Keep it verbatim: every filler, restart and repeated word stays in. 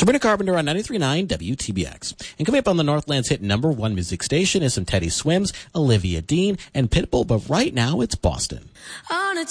Sabrina Carpenter on ninety-three point nine W T B X. And coming up on the Northland's hit number one music station is some Teddy Swims, Olivia Dean, and Pitbull, but right now it's Boston. On a